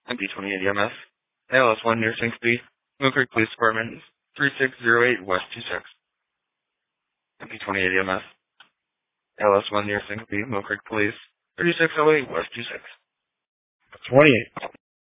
MP28 EMS, ALS1 near Syncope, Mill Creek Police Department, 3608 West 26. MP28 EMS, ALS1 near Syncope, Mill Creek Police, 3608 West 26. 28.